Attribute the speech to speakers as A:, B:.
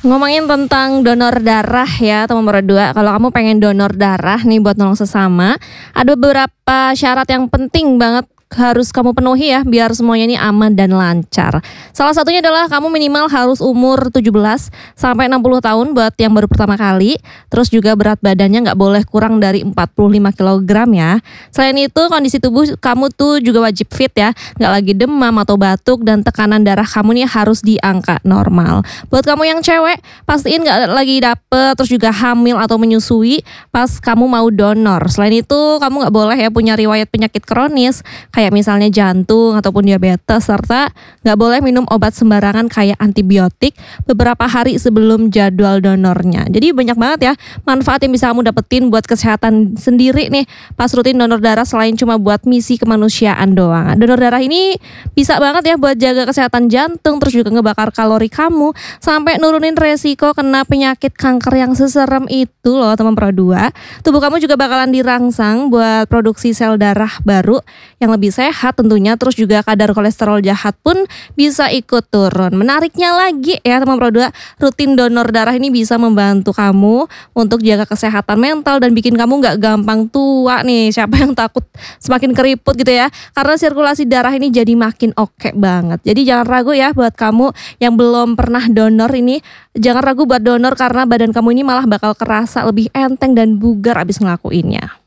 A: Ngomongin tentang donor darah ya teman berdua, kalau kamu pengen donor darah nih buat nolong sesama, ada beberapa syarat yang penting banget harus kamu penuhi ya biar semuanya ini aman dan lancar. Salah satunya adalah kamu minimal harus umur 17 sampai 60 tahun buat yang baru pertama kali. Terus juga berat badannya nggak boleh kurang dari 45 kg ya. Selain itu kondisi tubuh kamu tuh juga wajib fit ya. Nggak lagi demam atau batuk dan tekanan darah kamu nih harus di angka normal. Buat kamu yang cewek, pastiin nggak lagi dapet terus juga hamil atau menyusui pas kamu mau donor. Selain itu kamu nggak boleh ya punya riwayat penyakit kronis kayak misalnya jantung ataupun diabetes, serta nggak boleh minum obat sembarangan kayak antibiotik beberapa hari sebelum jadwal donornya. Jadi banyak banget ya manfaat yang bisa kamu dapetin buat kesehatan sendiri nih pas rutin donor darah selain cuma buat misi kemanusiaan doang. Donor darah ini bisa banget ya buat jaga kesehatan jantung, terus juga ngebakar kalori kamu sampai nurunin resiko kena penyakit kanker yang seserem itu loh teman Pro 2. Tubuh kamu juga bakalan dirangsang buat produksi sel darah baru yang lebih sehat tentunya, terus juga kadar kolesterol jahat pun bisa ikut turun. Menariknya lagi ya teman Pro 2, rutin donor darah ini bisa membantu kamu untuk jaga kesehatan mental dan bikin kamu nggak gampang tua nih. Siapa yang takut semakin keriput gitu ya, karena sirkulasi darah ini jadi makin oke banget. Jadi jangan ragu ya buat kamu yang belum pernah donor ini, jangan ragu buat donor karena badan kamu ini malah bakal kerasa lebih enteng dan bugar abis ngelakuinnya.